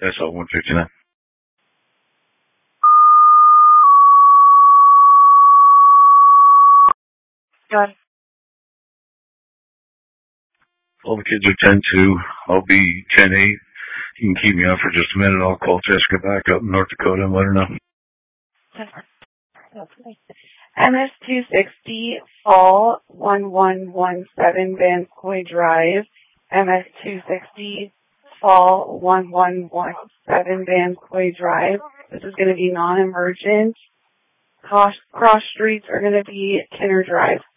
SO 159. Got it. All the kids are 10-2. I'll be 10-8. You can keep me on for just a minute. I'll call Jessica back up in North Dakota and let her know. Okay. MS-260, Fall 1117, Vanscoy Drive. MS-260, Fall 1117, Vanscoy Drive. This is going to be non-emergent. Cross streets are going to be Kinner Drive.